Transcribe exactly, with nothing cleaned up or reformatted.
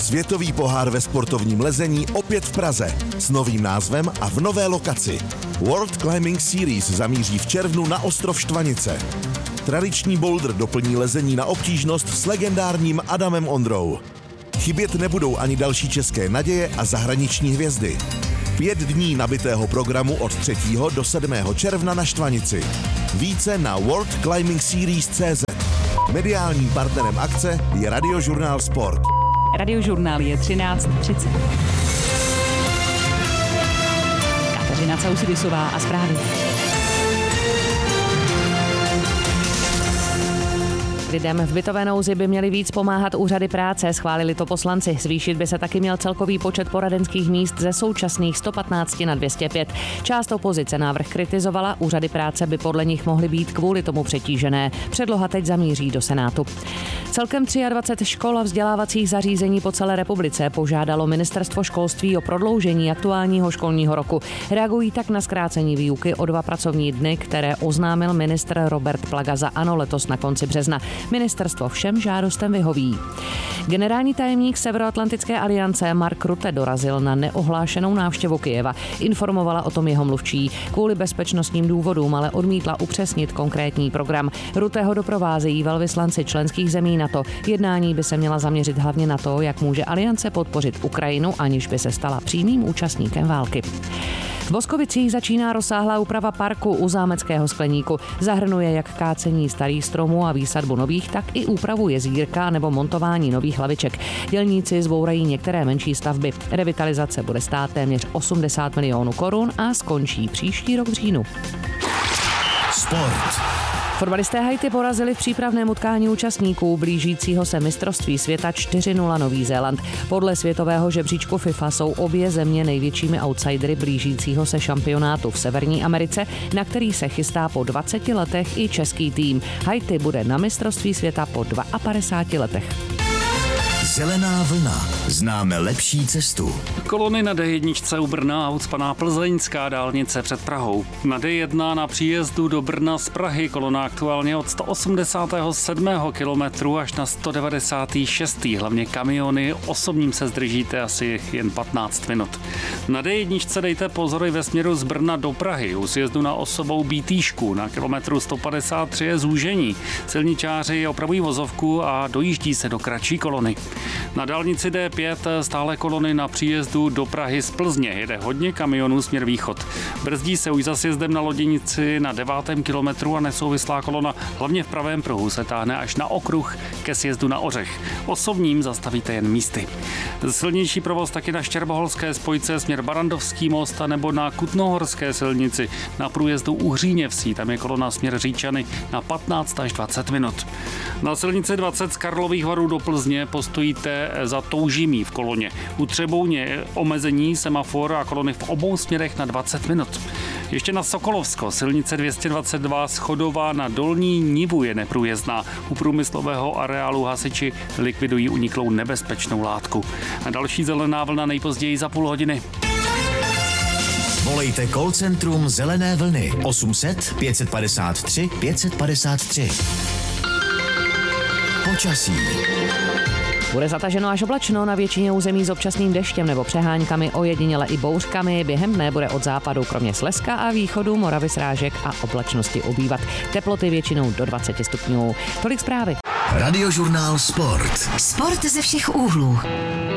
Světový pohár ve sportovním lezení opět v Praze s novým názvem a v nové lokaci. World Climbing Series zamíří v červnu na ostrov Štvanice. Tradiční boulder doplní lezení na obtížnost s legendárním Adamem Ondrou. Chybět nebudou ani další české naděje a zahraniční hvězdy. Pět dní nabitého programu od třetího do sedmého června na Štvanici. Více na world climbing series tečka cé zet. Mediálním partnerem akce je Radiožurnál Sport. Radiožurnál je třináct třicet. Kateřina Causidisová a zprávy. Lidem v bytové nouzi by měly víc pomáhat úřady práce, schválili to poslanci. Zvýšit by se taky měl celkový počet poradenských míst ze současných sto patnáct na dvě stě pět. Část opozice návrh kritizovala, úřady práce by podle nich mohly být kvůli tomu přetížené. Předloha teď zamíří do Senátu. Celkem dvacet tři škol a vzdělávacích zařízení po celé republice požádalo Ministerstvo školství o prodloužení aktuálního školního roku. Reagují tak na zkrácení výuky o dva pracovní dny, které oznámil ministr Robert Plaga za ANO letos na konci března. Ministerstvo všem žádostem vyhoví. Generální tajemník Severoatlantické aliance Mark Rutte dorazil na neohlášenou návštěvu Kyjeva. Informovala o tom jeho mluvčí. Kvůli bezpečnostním důvodům ale odmítla upřesnit konkrétní program. Rutte ho doprovázejí velvyslanci členských zemí NATO. Jednání by se měla zaměřit hlavně na to, jak může aliance podpořit Ukrajinu, aniž by se stala přímým účastníkem války. V Boskovicích začíná rozsáhlá úprava parku u Zámeckého skleníku. Zahrnuje jak kácení starých stromů a výsadbu nových, tak i úpravu jezírka nebo montování nových laviček. Dělníci zbourají některé menší stavby. Revitalizace bude stát téměř osmdesát milionů korun a skončí příští rok v říjnu. Sport. Fotbalisté Haiti porazili v přípravném utkání účastníků blížícího se mistrovství světa čtyři nula Nový Zéland. Podle světového žebříčku FIFA jsou obě země největšími outsidery blížícího se šampionátu v Severní Americe, na který se chystá po dvaceti letech i český tým. Haiti bude na mistrovství světa po padesát dvou letech. Zelená vlna. Známe lepší cestu. Kolony na dé jedna u Brna a ucpaná plzeňská dálnice před Prahou. Na dé jedna na příjezdu do Brna z Prahy kolona aktuálně od sto osmdesátého sedmého kilometru až na sto devadesátého šestého Hlavně kamiony, osobním se zdržíte asi jen patnáct minut. Na dé jedna dejte pozor i ve směru z Brna do Prahy. U sjezdu na Osobou Bítýšku na kilometru sto padesát tři je zúžení. Silničáři opravují vozovku a dojíždí se do kratší kolony. Na dálnici dé pět stále kolony na příjezdu do Prahy z Plzně. Jede hodně kamionů směr východ. Brzdí se už za sjezdem na Loděnici na devátém kilometru a nesouvislá kolona hlavně v pravém pruhu se táhne až na okruh ke sjezdu na Ořech. Osobním zastavíte jen místy. Silnější provoz taky na Štěrboholské spojce směr Barandovský most a nebo na Kutnohorské silnici na průjezdu u Hříněvsí. Tam je kolona směr Říčany na patnáct až dvacet minut. Na silnici dvacet z Karlových Varů do Plzně postojíte za Toužimí v koloně. U Třebouně je omezení semafor a kolony v obou směrech na dvacet minut. Ještě na Sokolovsko, silnice dvě stě dvacet dva Schodová na Dolní Nivu je neprůjezdná. U průmyslového areálu hasiči likvidují uniklou nebezpečnou látku. A další zelená vlna nejpozději za půl hodiny. Volejte call centrum Zelené vlny osm set pět padesát tři pět padesát tři. Počasí. Bude zataženo až oblačno, na většině území s občasným deštěm nebo přeháňkami, ojediněle i bouřkami. Během dne bude od západu kromě Slezska a východu Moravy srážek a oblačnosti ubývat. Teploty většinou do dvacet stupňů. Tolik zprávy. Radiožurnál Sport. Sport ze všech úhlů.